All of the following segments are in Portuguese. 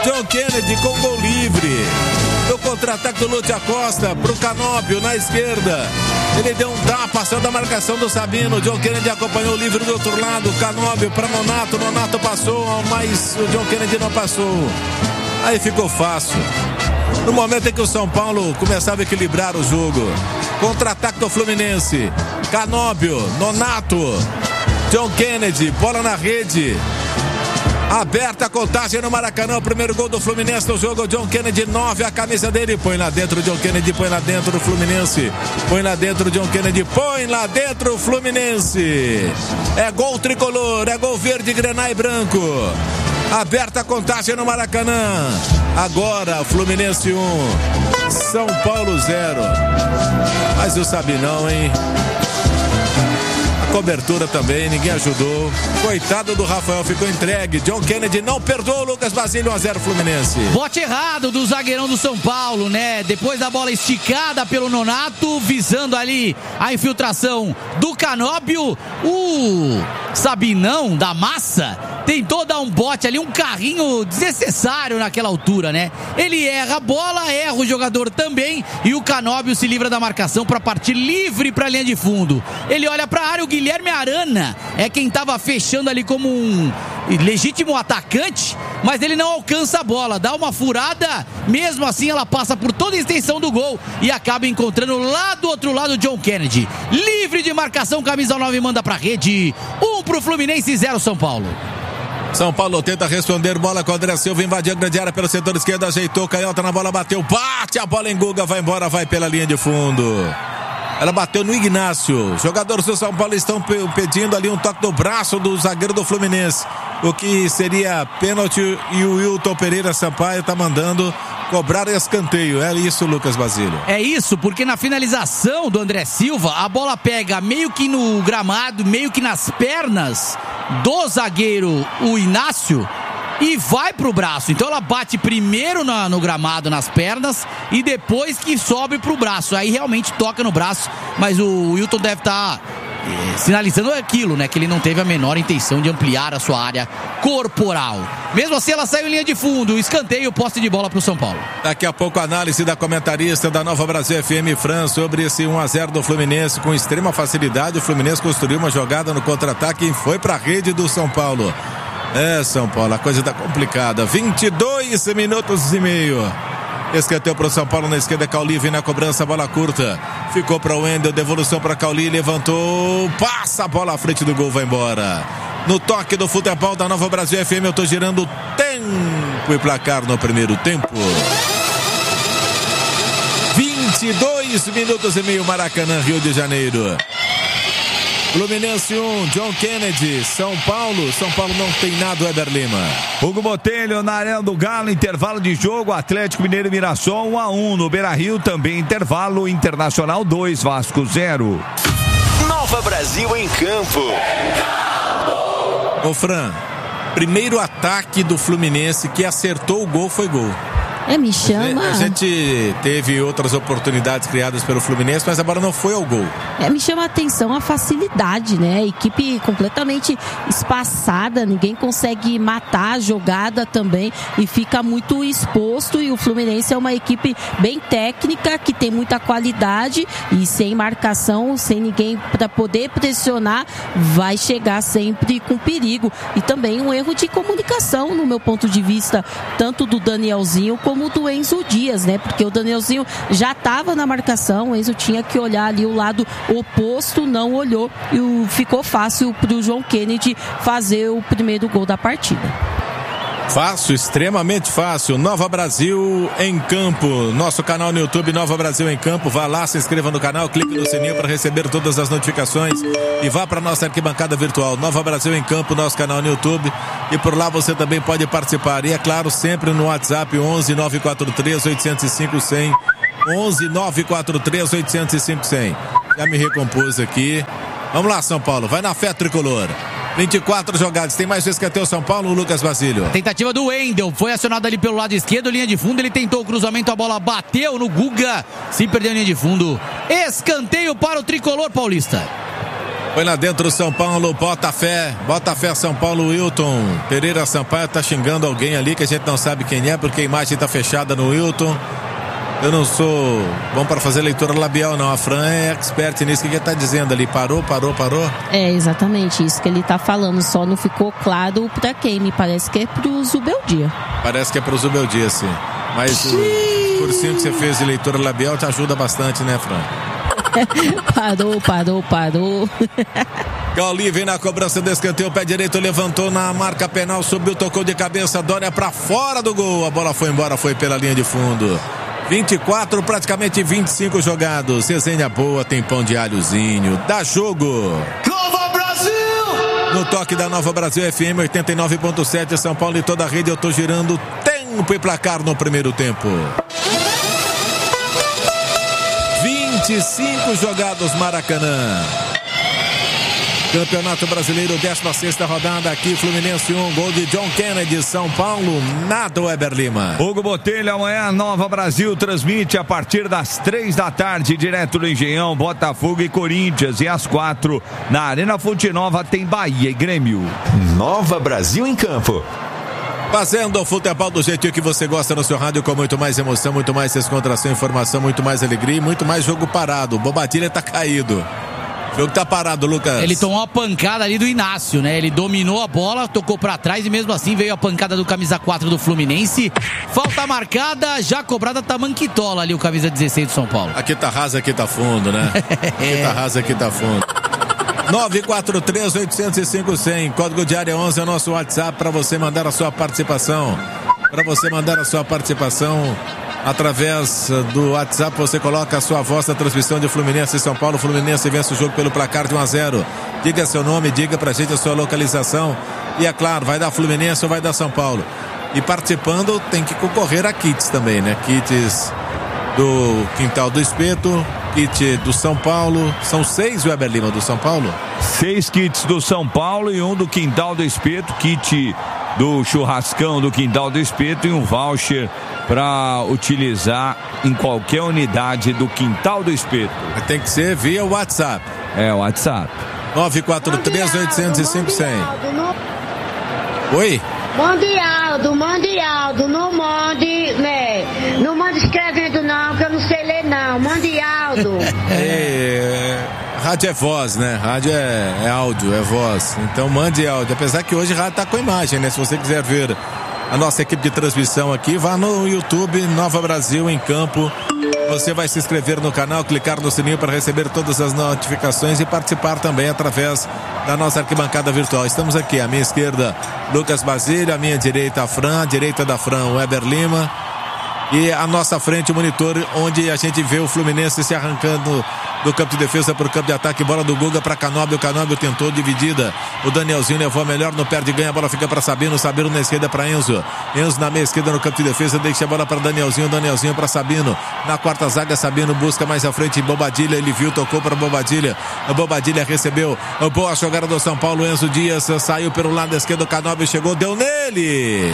John Kennedy com gol livre. No contra-ataque do Lúcio Acosta pro Canóbio na esquerda. Ele deu um tapa, saiu da marcação do Sabino. John Kennedy acompanhou o livre do outro lado. Canóbio para Nonato. Nonato passou, mas o John Kennedy não passou. Aí ficou fácil. No momento em que o São Paulo começava a equilibrar o jogo. Contra-ataque do Fluminense. Canóbio, Nonato, John Kennedy, bola na rede. Aberta a contagem no Maracanã, o primeiro gol do Fluminense no jogo. John Kennedy, 9, a camisa dele. Põe lá dentro, John Kennedy, põe lá dentro o Fluminense. Põe lá dentro, John Kennedy, põe lá dentro o Fluminense. É gol tricolor, é gol verde, grená e branco. Aberta a contagem no Maracanã. Agora, Fluminense 1, São Paulo 0. Mas eu sabia não, hein? Cobertura também, ninguém ajudou. Coitado do Rafael, ficou entregue. John Kennedy não perdoou o Lucas Basílio, 1-0 Fluminense. Bote errado do zagueirão do São Paulo, né? Depois da bola esticada pelo Nonato, visando ali a infiltração do Canóbio, o Sabinão da Massa tentou dar um bote ali, um carrinho desnecessário naquela altura, né? Ele erra a bola, erra o jogador também e o Canóbio se livra da marcação para partir livre para a linha de fundo. Ele olha para a área, o Guilherme Arana é quem estava fechando ali como um legítimo atacante, mas ele não alcança a bola, dá uma furada, mesmo assim ela passa por toda a extensão do gol e acaba encontrando lá do outro lado o John Kennedy. Livre de marcação, camisa 9 manda para a rede. 1 pro Fluminense, 0 São Paulo. São Paulo tenta responder, bola com o André Silva, invadiu a grande área pelo setor esquerdo, ajeitou, canhota na bola, bateu, bate a bola em Guga, vai embora, vai pela linha de fundo. Ela bateu no Ignácio. Jogadores do São Paulo estão pedindo ali um toque do braço do zagueiro do Fluminense, o que seria pênalti, e o Wilton Pereira Sampaio está mandando cobrar escanteio. É isso, Lucas Basílio? É isso, porque na finalização do André Silva, a bola pega meio que no gramado, meio que nas pernas do zagueiro, o Inácio, e vai pro braço. Então ela bate primeiro no gramado, nas pernas, e depois que sobe pro braço. Aí realmente toca no braço, mas o Wilton deve estar sinalizando aquilo, né? Que ele não teve a menor intenção de ampliar a sua área corporal. Mesmo assim, ela saiu em linha de fundo, escanteio, posse de bola pro São Paulo. Daqui a pouco a análise da comentarista da Nova Brasil FM, Fran, sobre esse 1-0 do Fluminense. Com extrema facilidade, o Fluminense construiu uma jogada no contra-ataque e foi pra rede do São Paulo. É, São Paulo, a coisa tá complicada. 22 minutos e meio. Escanteio pro São Paulo na esquerda, Cauli vem na cobrança, bola curta. Ficou para o Wendel, devolução para Cauli, levantou, passa a bola à frente do gol, vai embora. No toque do futebol da Nova Brasil FM, eu tô girando tempo e placar no primeiro tempo. 22 minutos e meio, Maracanã, Rio de Janeiro. Fluminense 1, John Kennedy, São Paulo não tem nada, Weber Lima. Hugo Botelho na Arena do Galo, intervalo de jogo, Atlético Mineiro e Mirassol 1-1, no Beira-Rio também intervalo, Internacional 2, Vasco 0. Nova Brasil em campo. Ô Fran, primeiro ataque do Fluminense que acertou o gol foi gol. Me chama. A gente teve outras oportunidades criadas pelo Fluminense, mas a bola não foi ao gol. Me chama a atenção a facilidade, né? Equipe completamente espaçada, ninguém consegue matar a jogada também e fica muito exposto. E o Fluminense é uma equipe bem técnica, que tem muita qualidade e sem marcação, sem ninguém para poder pressionar, vai chegar sempre com perigo. E também um erro de comunicação, no meu ponto de vista, tanto do Danielzinho como do Enzo Dias, né? Porque o Danielzinho já estava na marcação, o Enzo tinha que olhar ali o lado oposto, não olhou e ficou fácil para o John Kennedy fazer o primeiro gol da partida. Fácil, extremamente fácil. Nova Brasil em campo. Nosso canal no YouTube, Nova Brasil em campo. Vá lá, se inscreva no canal, clique no sininho para receber todas as notificações e vá para nossa arquibancada virtual. Nova Brasil em campo, nosso canal no YouTube. E por lá você também pode participar. E é claro, sempre no WhatsApp 11 943 805 100. 11 943 805 100. Já me recompus aqui. Vamos lá, São Paulo. Vai na fé tricolor. 24 jogadas, tem mais escanteio São Paulo, Lucas Basílio. Tentativa do Wendel, foi acionado ali pelo lado esquerdo, linha de fundo, ele tentou o cruzamento, a bola bateu no Guga, se perdeu a linha de fundo. Escanteio para o tricolor paulista. Foi lá dentro o São Paulo, bota fé São Paulo. Wilton Pereira Sampaio tá xingando alguém ali que a gente não sabe quem é, porque a imagem tá fechada no Wilton. Eu não sou bom para fazer leitura labial, não. A Fran é expert nisso. O que ele tá dizendo ali? Parou? É exatamente isso que ele tá falando, só não ficou claro pra quem. Me parece que é pro Zubeldia. Parece que é pro Zubeldia, sim. Mas o cursinho que você fez de leitura labial te ajuda bastante, né, Fran? Parou. Gauli vem na cobrança do escanteio, pé direito, levantou na marca penal, subiu, tocou de cabeça, Dória pra fora do gol. A bola foi embora, foi pela linha de fundo. 24, praticamente 25 jogados. Resenha boa, tem pão de alhozinho. Dá jogo. Nova Brasil! No toque da Nova Brasil FM 89.7, São Paulo e toda a rede. Eu tô girando tempo e placar no primeiro tempo. 25 jogados, Maracanã. Campeonato Brasileiro, 16ª rodada aqui, Fluminense 1, gol de John Kennedy, São Paulo, nada, Weber Lima. Hugo Botelho, amanhã Nova Brasil transmite a partir das 3 da tarde, direto do Engenhão, Botafogo e Corinthians, e às 4 na Arena Fonte Nova tem Bahia e Grêmio. Nova Brasil em campo. Fazendo o futebol do jeitinho que você gosta no seu rádio, com muito mais emoção, muito mais descontração, informação, muito mais alegria e muito mais jogo parado. Bobadilha tá caído. O jogo tá parado, Lucas. Ele tomou uma pancada ali do Inácio, né? Ele dominou a bola, tocou pra trás e mesmo assim veio a pancada do camisa 4 do Fluminense. Falta marcada, já cobrada, tá manquitola ali o camisa 16 do São Paulo. Aqui tá raso, aqui tá fundo, né? Aqui tá raso, aqui tá fundo. 943-805-100, código de área 11 é o nosso WhatsApp para você mandar a sua participação. Através do WhatsApp você coloca a sua voz na transmissão de Fluminense e São Paulo. Fluminense vence o jogo pelo placar de 1-0. Diga seu nome, diga pra gente a sua localização. E é claro, vai dar Fluminense ou vai dar São Paulo. E participando tem que concorrer a kits também, né? Kits do Quintal do Espeto, kit do São Paulo. São 6, Weber Lima, do São Paulo? 6 kits do São Paulo e um do Quintal do Espeto, kit do churrascão do Quintal do Espeto e um voucher para utilizar em qualquer unidade do Quintal do Espeto. Tem que ser via WhatsApp. É, WhatsApp. 943-805-100. Oi? Mande Aldo, não mande, né? Não mande escrevendo não, que eu não sei ler não. Mande Aldo. Rádio é voz, né? Rádio é áudio, é voz. Então mande áudio. Apesar que hoje rádio tá com imagem, né? Se você quiser ver a nossa equipe de transmissão aqui, vá no YouTube, Nova Brasil em campo. Você vai se inscrever no canal, clicar no sininho para receber todas as notificações e participar também através da nossa arquibancada virtual. Estamos aqui, à minha esquerda, Lucas Basílio, à minha direita, a Fran, à direita da Fran, Weber Lima. E à nossa frente o monitor, onde a gente vê o Fluminense se arrancando do campo de defesa para o campo de ataque. Bola do Guga para Canóbio. O Canóbio tentou dividida. O Danielzinho levou a melhor no perde ganha. A bola fica para Sabino. Sabino na esquerda para Enzo. Enzo na meia esquerda no campo de defesa. Deixa a bola para Danielzinho. Danielzinho para Sabino. Na quarta zaga, Sabino busca mais à frente. Bobadilha. Ele viu, tocou para Bobadilha. A Bobadilha recebeu. Boa jogada do São Paulo. Enzo Dias saiu pelo lado esquerdo. O Canóbio chegou, deu nele.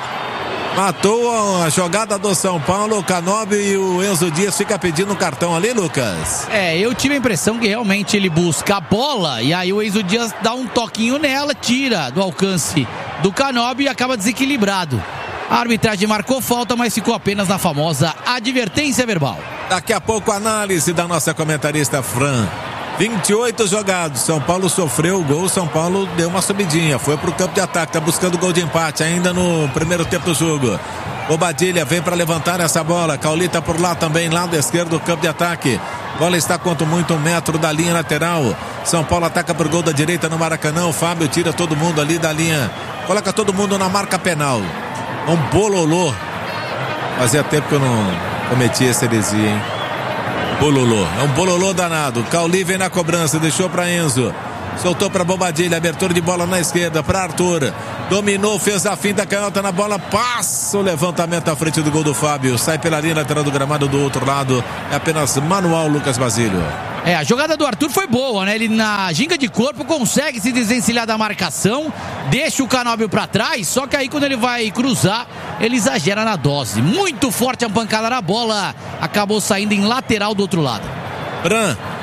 Matou a jogada do São Paulo, o Canóbio, e o Enzo Dias fica pedindo um cartão ali, Lucas. Eu tive a impressão que realmente ele busca a bola e aí o Enzo Dias dá um toquinho nela, tira do alcance do Canóbio e acaba desequilibrado. A arbitragem marcou falta, mas ficou apenas na famosa advertência verbal. Daqui a pouco a análise da nossa comentarista Fran. 28 jogados, São Paulo sofreu o gol, São Paulo deu uma subidinha, foi pro campo de ataque, tá buscando gol de empate ainda no primeiro tempo do jogo. Bobadilha vem para levantar essa bola, Caulita por lá também, lado esquerdo do campo de ataque. Bola está quanto muito 1 metro da linha lateral. São Paulo ataca por gol da direita no Maracanã, o Fábio tira todo mundo ali da linha, coloca todo mundo na marca penal. Um bololô. Fazia tempo que eu não cometia essa heresia, hein? Bololô, é um bololô danado. Cauli vem na cobrança, deixou para Enzo, soltou para Bobadilha, abertura de bola na esquerda para Arthur, dominou, fez a finta, canhota na bola, passa o levantamento à frente do gol do Fábio, sai pela linha lateral do gramado do outro lado, é apenas manual, Lucas Basílio. A jogada do Arthur foi boa, né? Ele na ginga de corpo consegue se desencilhar da marcação, deixa o Canóbio pra trás, só que aí quando ele vai cruzar, ele exagera na dose. Muito forte a pancada na bola, acabou saindo em lateral do outro lado. Fran,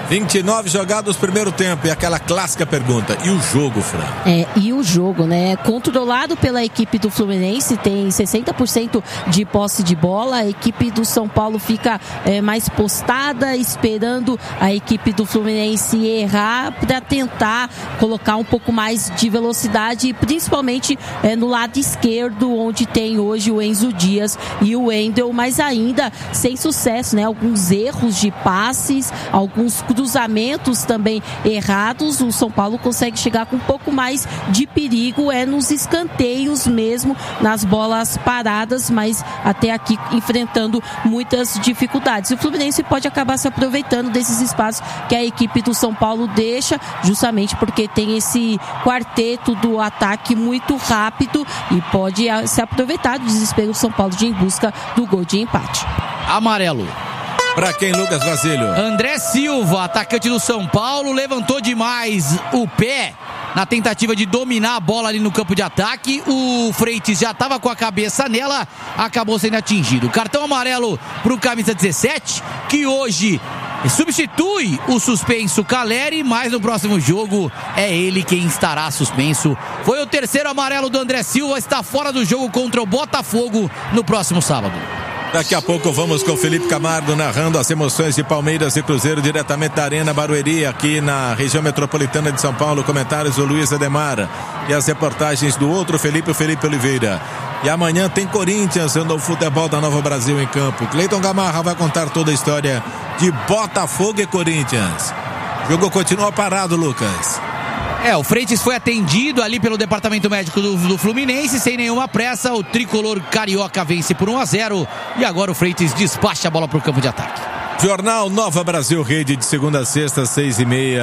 29 jogados primeiro tempo. E aquela clássica pergunta, e o jogo, Fran? E o jogo, né? Controlado pela equipe do Fluminense, tem 60% de posse de bola. A equipe do São Paulo fica mais postada, esperando a equipe do Fluminense errar para tentar colocar um pouco mais de velocidade, principalmente no lado esquerdo, onde tem hoje o Enzo Dias e o Wendel, mas ainda sem sucesso, né? Alguns erros de passes, alguns cruzamentos também errados. O São Paulo consegue chegar com um pouco mais de perigo nos escanteios mesmo, nas bolas paradas, mas até aqui enfrentando muitas dificuldades. O Fluminense pode acabar se aproveitando desses espaços que a equipe do São Paulo deixa, justamente porque tem esse quarteto do ataque muito rápido e pode se aproveitar do desespero do São Paulo de ir em busca do gol de empate. Amarelo. Pra quem, Lucas Basílio? André Silva, atacante do São Paulo, levantou demais o pé na tentativa de dominar a bola ali no campo de ataque. O Freitas já estava com a cabeça nela, acabou sendo atingido. Cartão amarelo pro camisa 17, que hoje substitui o suspenso Caleri, mas no próximo jogo é ele quem estará suspenso. Foi o terceiro amarelo do André Silva, está fora do jogo contra o Botafogo no próximo sábado. Daqui a pouco vamos com o Felipe Camargo narrando as emoções de Palmeiras e Cruzeiro diretamente da Arena Barueri, aqui na região metropolitana de São Paulo. Comentários do Luiz Ademar e as reportagens do outro Felipe Oliveira. E amanhã tem Corinthians no futebol da Nova Brasil em campo. Cleiton Gamarra vai contar toda a história de Botafogo e Corinthians. O jogo continua parado, Lucas. O Freitas foi atendido ali pelo departamento médico do Fluminense, sem nenhuma pressa. O tricolor carioca vence por 1-0 e agora o Freitas despacha a bola para o campo de ataque. Jornal Nova Brasil Rede, de segunda a sexta, 6h30.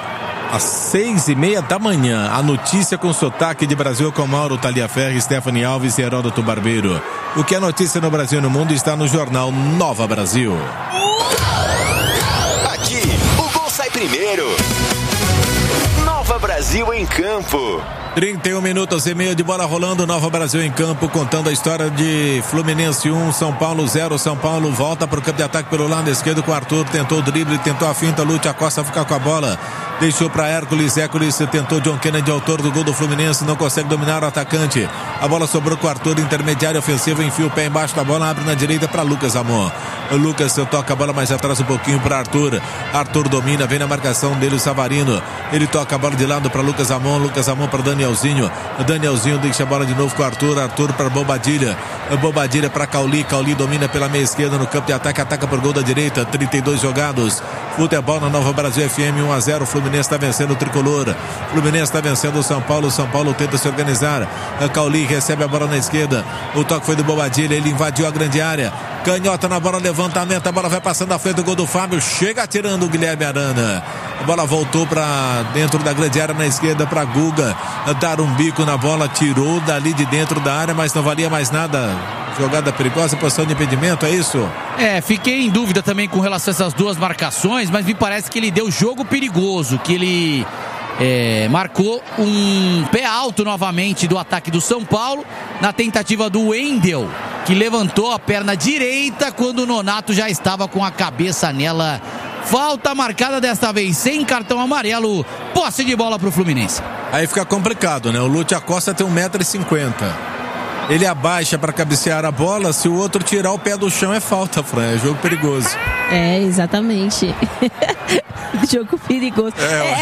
Às 6h30 da manhã, a notícia com sotaque de Brasil com Mauro Taliaferri, Stephanie Alves e Heródoto Barbeiro. O que é notícia no Brasil e no mundo está no Jornal Nova Brasil. Aqui, o gol sai primeiro. Nova Brasil em campo. 31 minutos e meio de bola rolando. Nova Brasil em campo, contando a história de Fluminense 1, São Paulo 0. São Paulo volta para o campo de ataque pelo lado esquerdo com o Arthur. Tentou o drible, tentou a finta. Lute Acosta fica com a bola. Deixou para Hércules. Hércules tentou John Kennedy, autor do gol do Fluminense. Não consegue dominar o atacante. A bola sobrou com o Arthur, intermediário ofensivo. Enfia o pé embaixo da bola. Abre na direita para Lucas Amon. O Lucas toca a bola mais atrás um pouquinho para Arthur. Arthur domina, vem na marcação dele o Savarino. Ele toca a bola de lado para Lucas Amon. Lucas Amon para Danielzinho. Danielzinho deixa a bola de novo com o Arthur. Arthur para Bobadilha. Bobadilha para Cauli. Cauli domina pela meia esquerda no campo de ataque. Ataca por gol da direita. 32 jogados. Futebol na Nova Brasil FM 1-0. Fluminense está vencendo o tricolor. Fluminense está vencendo o São Paulo. São Paulo tenta se organizar. Cauli recebe a bola na esquerda. O toque foi do Bobadilha. Ele invadiu a grande área. Canhota na bola, levantamento. A bola vai passando à frente do gol do Fábio. Chega atirando o Guilherme Arana. A bola voltou para dentro da grande área na esquerda para Guga. Dar um bico na bola. Tirou dali de dentro da área, mas não valia mais nada. Jogada perigosa, posição de impedimento, é isso? Fiquei em dúvida também com relação a essas duas marcações, mas me parece que ele deu jogo perigoso, que ele marcou um pé alto novamente do ataque do São Paulo, na tentativa do Wendel, que levantou a perna direita quando o Nonato já estava com a cabeça nela. Falta marcada desta vez, sem cartão amarelo, posse de bola pro Fluminense. Aí fica complicado, né? O Lute Acosta tem 1,50 m. Ele abaixa para cabecear a bola. Se o outro tirar o pé do chão, é falta, Fran. É jogo perigoso. Exatamente. Jogo perigoso.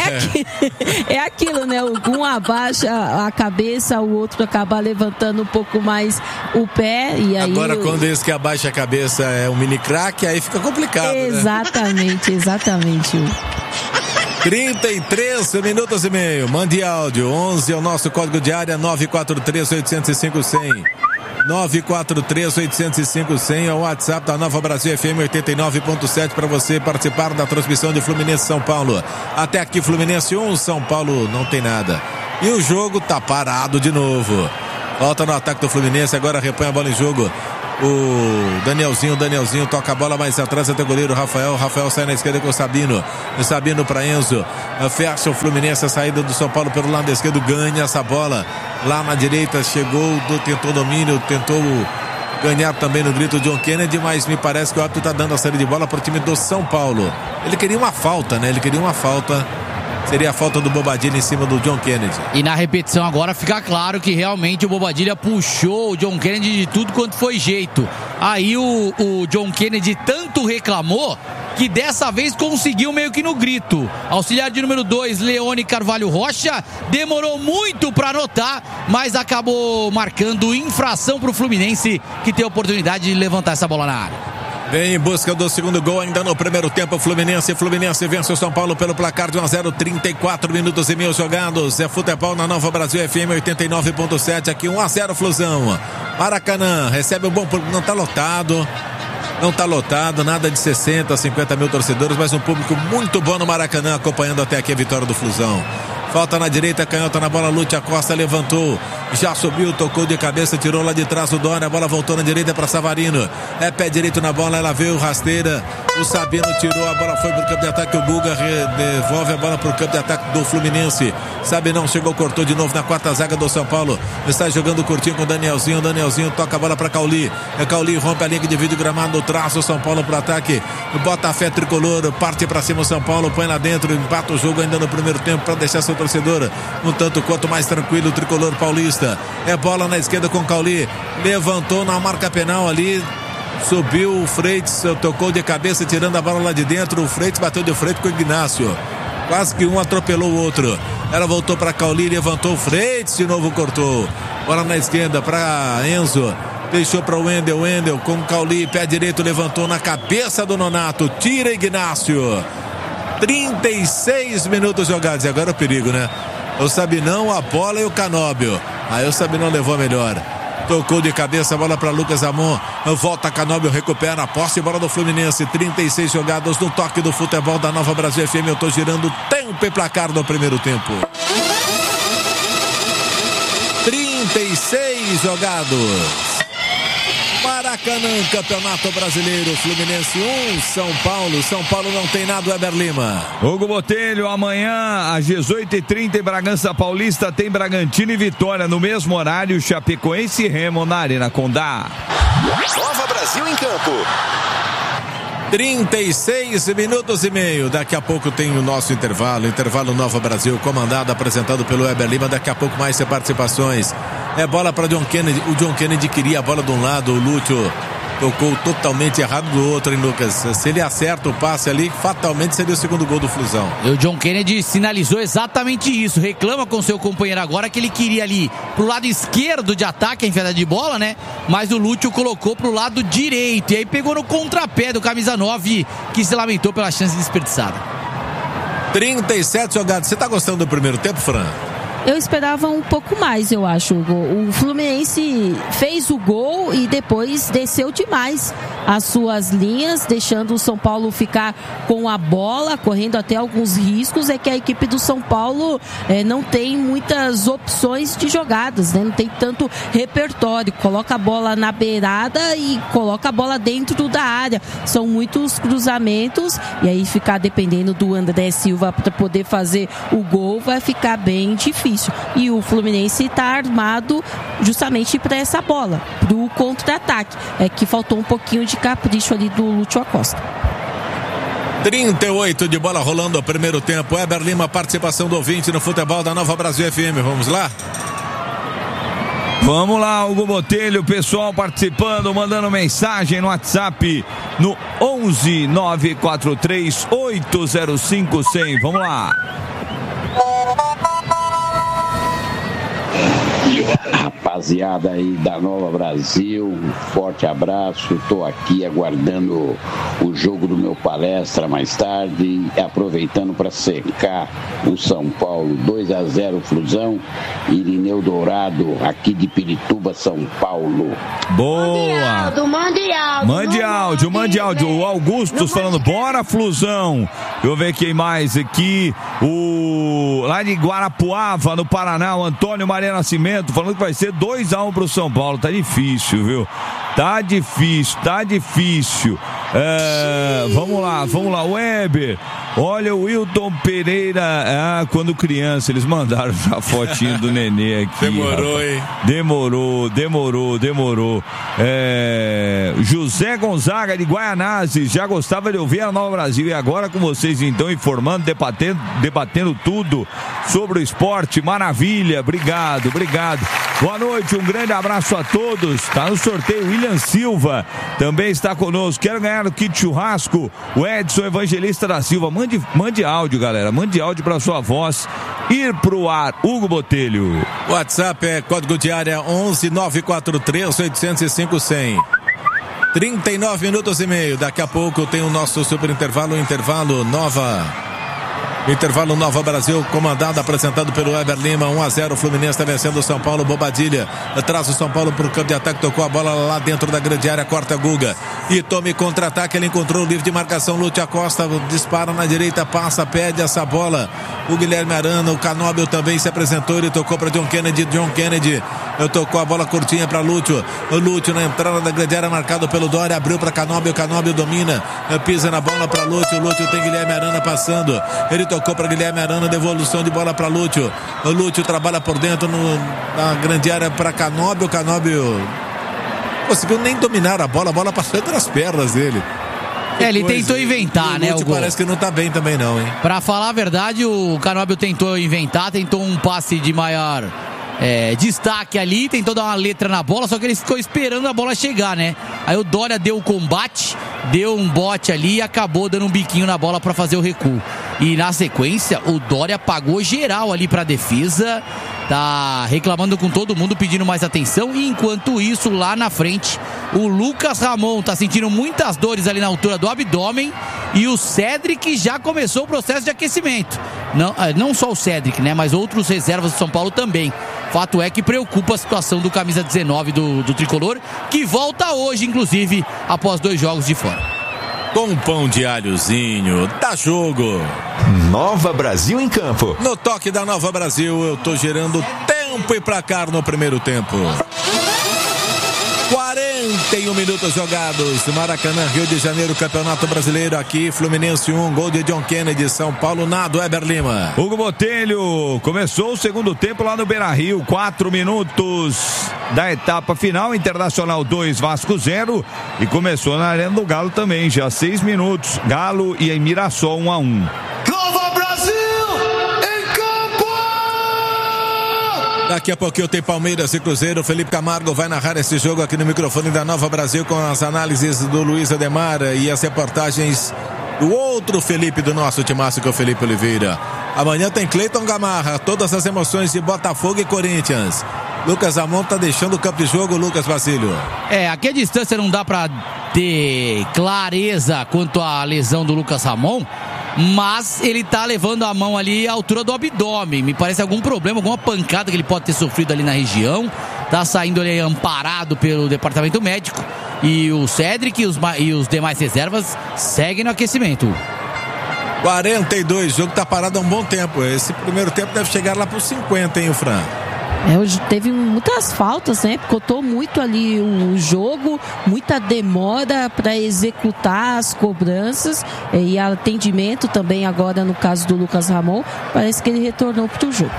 É aquilo, né? Um abaixa a cabeça, o outro acaba levantando um pouco mais o pé. E aí agora, quando esse que abaixa a cabeça é um mini craque, aí fica complicado. Exatamente, né? Exatamente. 33 minutos e meio. Mande áudio. 11 é o nosso código de área. 943-805-100. 943-805-100 é o WhatsApp da Nova Brasil FM 89.7 para você participar da transmissão de Fluminense São Paulo. Até aqui Fluminense 1, São Paulo não tem nada. E o jogo tá parado de novo. Volta no ataque do Fluminense, agora repõe a bola em jogo. O Danielzinho toca a bola mais atrás até o goleiro Rafael sai na esquerda com o Sabino para Enzo, fecha o Fluminense, a saída do São Paulo pelo lado esquerdo, ganha essa bola lá na direita, chegou, tentou domínio, tentou ganhar também no grito John Kennedy, mas me parece que o árbitro está dando a saída de bola para o time do São Paulo. Ele queria uma falta, né? Seria a falta do Bobadilha em cima do John Kennedy. E na repetição agora fica claro que realmente o Bobadilha puxou o John Kennedy de tudo quanto foi jeito. Aí o John Kennedy tanto reclamou que dessa vez conseguiu meio que no grito. Auxiliar de número 2, Leone Carvalho Rocha, demorou muito para anotar, mas acabou marcando infração para o Fluminense, que tem a oportunidade de levantar essa bola na área. Vem em busca do segundo gol ainda no primeiro tempo. Fluminense vence o São Paulo pelo placar de 1-0, 34 minutos e meio jogados. É futebol na Nova Brasil FM 89.7, aqui 1-0 Flusão. Maracanã recebe um bom público, não tá lotado, nada de 60, 50 mil torcedores, mas um público muito bom no Maracanã, acompanhando até aqui a vitória do Flusão. Falta na direita, canhota na bola, Lúcio Acosta levantou, já subiu, tocou de cabeça, tirou lá de trás o Dória, a bola voltou na direita para Savarino, é pé direito na bola, ela veio rasteira, o Sabino tirou, a bola foi pro campo de ataque, o Guga devolve a bola pro campo de ataque do Fluminense. Sabinão chegou, cortou de novo na quarta zaga do São Paulo, está jogando curtinho com o Danielzinho toca a bola para Cauli, Cauli rompe a linha de vídeo gramado, traz o São Paulo pro ataque, bota a fé tricolor, parte para cima o São Paulo, põe lá dentro, empata o jogo ainda no primeiro tempo para deixar seu torcedor um tanto quanto mais tranquilo, o tricolor paulista. É bola na esquerda com Cauli, levantou na marca penal ali, subiu o Freitas, tocou de cabeça tirando a bola lá de dentro, o Freitas bateu de frente com o Ignácio, quase que um atropelou o outro, ela voltou para Cauli, levantou o Freitas, de novo cortou, bola na esquerda para Enzo, deixou para o Wendel com o Cauli, pé direito, levantou na cabeça do Nonato, tira Ignácio. 36 minutos jogados, e agora o perigo, né? O Sabinão, a bola e o Canóbio. Aí o Sabinão levou a melhor. Tocou de cabeça, a bola para Lucas Amon. Volta Canóbio, recupera a posse, bola do Fluminense. 36 jogados no toque do futebol da Nova Brasil FM. Eu tô girando tempo e placar no primeiro tempo. 36 jogados. Maracanã, Campeonato Brasileiro, Fluminense 1, São Paulo não tem nada, Weber Lima. Hugo Botelho, amanhã às 18h30 em Bragança Paulista tem Bragantino e Vitória, no mesmo horário, Chapecoense e Remo na Arena Condá. Nova Brasil em campo. 36 minutos e meio, daqui a pouco tem o nosso intervalo Nova Brasil, comandado, apresentado pelo Weber Lima, daqui a pouco mais participações. É bola para John Kennedy, o John Kennedy queria a bola de um lado, o Lúcio tocou totalmente errado do outro, hein, Lucas? Se ele acerta o passe ali, fatalmente seria o segundo gol do Flusão. E o John Kennedy sinalizou exatamente isso, reclama com seu companheiro agora que ele queria ali pro lado esquerdo de ataque, a enfiada de bola, né? Mas o Lúcio colocou pro lado direito, e aí pegou no contrapé do camisa 9, que se lamentou pela chance desperdiçada. 37 jogados, você tá gostando do primeiro tempo, Fran? Eu esperava um pouco mais, eu acho. O Fluminense fez o gol e depois desceu demais as suas linhas, deixando o São Paulo ficar com a bola, correndo até alguns riscos. É que a equipe do São Paulo não tem muitas opções de jogadas, né? Não tem tanto repertório. Coloca a bola na beirada e coloca a bola dentro da área. São muitos cruzamentos e aí ficar dependendo do André Silva para poder fazer o gol vai ficar bem difícil. E o Fluminense está armado justamente para essa bola, para o contra-ataque. É que faltou um pouquinho de capricho ali do Lúcio Acosta. 38 de bola rolando o primeiro tempo. Weber Lima, participação do ouvinte no futebol da Nova Brasil FM. Vamos lá? Vamos lá, Hugo Botelho, pessoal participando, mandando mensagem no WhatsApp no 11 943 805 100. Vamos lá. Rapaziada aí da Nova Brasil, um forte abraço. Estou aqui aguardando o jogo do meu palestra mais tarde e aproveitando para secar o São Paulo. 2-0 Flusão. Irineu Dourado, aqui de Pirituba, São Paulo. Boa! Mande áudio. O Augustus falando, bora Flusão. Eu ver quem mais aqui. Lá de Guarapuava, no Paraná, o Antônio Maria Nascimento falando que vai ser 2-1 pro São Paulo. Tá difícil, viu? Tá difícil. Vamos lá, Weber. Olha o Wilton Pereira. Quando criança, eles mandaram a fotinho do nenê aqui. Demorou, rapaz. Hein? Demorou. José Gonzaga de Guaianazes, já gostava de ouvir a Nova Brasil e agora com vocês então informando, debatendo tudo sobre o esporte, maravilha, obrigado. Boa noite, um grande abraço a todos. Tá no sorteio William Silva, também está conosco. Quero ganhar o kit churrasco, o Edson Evangelista da Silva. Mande áudio, galera, mande áudio para sua voz ir pro ar. Hugo Botelho. WhatsApp é código de área 11 943 805 100. 39 minutos e meio. Daqui a pouco tem o nosso super intervalo, Intervalo Nova Brasil, comandado, apresentado pelo Weber Lima. 1-0, o Fluminense está vencendo o São Paulo. Bobadilha traz o São Paulo para o campo de ataque, tocou a bola lá dentro da grande área, corta Guga e tome contra-ataque. Ele encontrou o livre de marcação, Lúcio Acosta dispara na direita, passa, pede essa bola. O Guilherme Arana, o Canóbio também se apresentou, ele tocou para John Kennedy tocou a bola curtinha para Lúcio. O Lúcio na entrada da grande área, marcado pelo Dória, abriu para Canóbio, Canóbio domina, pisa na bola para Lúcio. Lúcio tem Guilherme Arana passando, ele tocou para Guilherme Arana, devolução de bola para Lúcio. O Lúcio trabalha por dentro na grande área para Canóbio. Canóbio conseguiu nem dominar a bola passou entre as pernas dele. Ele tentou inventar, né? O Lúcio parece que não tá bem também não, hein? Pra falar a verdade, o Canóbio tentou inventar, tentou um passe de maior destaque ali, tentou dar uma letra na bola, só que ele ficou esperando a bola chegar, né? Aí o Dória deu o combate, deu um bote ali e acabou dando um biquinho na bola pra fazer o recuo. E na sequência, o Dória pagou geral ali pra defesa, tá reclamando com todo mundo, pedindo mais atenção. E enquanto isso, lá na frente, o Lucas Ramon tá sentindo muitas dores ali na altura do abdômen. E o Cédric já começou o processo de aquecimento. Não só o Cédric, né? Mas outros reservas do São Paulo também. Fato é que preocupa a situação do camisa 19 do Tricolor, que volta hoje, inclusive, após 2 jogos de fora. Com pão de alhozinho, dá jogo. Nova Brasil em campo. No toque da Nova Brasil, eu tô gerando tempo e placar no primeiro tempo. 41 minutos jogados. Maracanã, Rio de Janeiro, Campeonato Brasileiro. Aqui, Fluminense 1, gol de John Kennedy. São Paulo nada, Weber Lima. Hugo Botelho, começou o segundo tempo lá no Beira-Rio. 4 minutos da etapa final. Internacional 2, Vasco 0. E começou na Arena do Galo também, já 6 minutos. Galo e em Mirassol 1-1. Daqui a pouquinho tem Palmeiras e Cruzeiro. Felipe Camargo vai narrar esse jogo aqui no microfone da Nova Brasil, com as análises do Luiz Ademar e as reportagens do outro Felipe do nosso timaço, que é o Felipe Oliveira. Amanhã tem Cleiton Gamarra, todas as emoções de Botafogo e Corinthians. Lucas Ramon tá deixando o campo de jogo, Lucas Basílio. Aqui a distância não dá pra ter clareza quanto à lesão do Lucas Ramon, mas ele tá levando a mão ali à altura do abdômen. Me parece algum problema, alguma pancada que ele pode ter sofrido ali na região. Tá saindo ali amparado pelo departamento médico. E o Cédric e os demais reservas seguem no aquecimento. 42, o jogo tá parado há um bom tempo. Esse primeiro tempo deve chegar lá pros 50, hein, o Fran? Hoje teve muitas faltas, né? Picotou muito ali o jogo, muita demora para executar as cobranças e atendimento também agora no caso do Lucas Ramon. Parece que ele retornou para o jogo.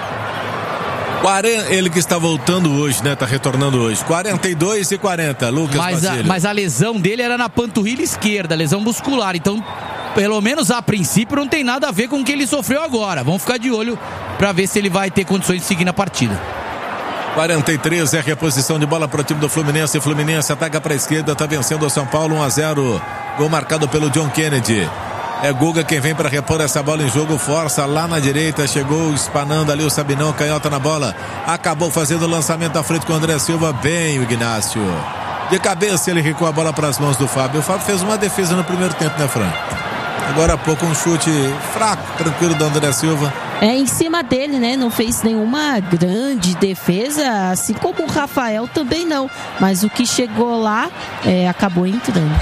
Ele que está voltando hoje, né? Tá retornando hoje. 42 e 40, Lucas Basílio. Mas a lesão dele era na panturrilha esquerda, lesão muscular. Então, pelo menos a princípio, não tem nada a ver com o que ele sofreu agora. Vamos ficar de olho para ver se ele vai ter condições de seguir na partida. 43 é a reposição de bola para o time do Fluminense. Fluminense ataca para a esquerda, tá vencendo o São Paulo 1-0. Gol marcado pelo John Kennedy. É Guga quem vem para repor essa bola em jogo, força lá na direita, chegou espanando ali o Sabinão, canhota na bola, acabou fazendo o lançamento à frente com o André Silva, bem o Ignácio. De cabeça ele recua a bola para as mãos do Fábio. O Fábio fez uma defesa no primeiro tempo, né, Fran? Agora há pouco um chute fraco, tranquilo do André Silva. Em cima dele, né? Não fez nenhuma grande defesa, assim como o Rafael também não. Mas o que chegou lá acabou entrando.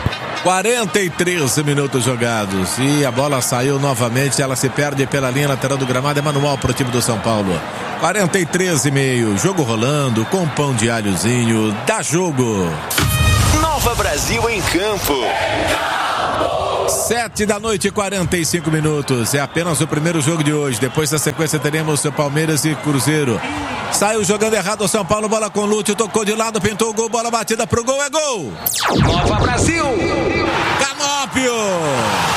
43 minutos jogados e a bola saiu novamente, ela se perde pela linha lateral do gramado, é manual para o time do São Paulo. 43,5, jogo rolando com pão de alhozinho, dá jogo. Nova Brasil em campo. 7h, 45 minutos. É apenas o primeiro jogo de hoje. Depois da sequência teremos Palmeiras e Cruzeiro. Saiu jogando errado o São Paulo, bola com Lúcio, tocou de lado, pintou o gol, bola batida pro gol, é gol! Nova Brasil! Canópio!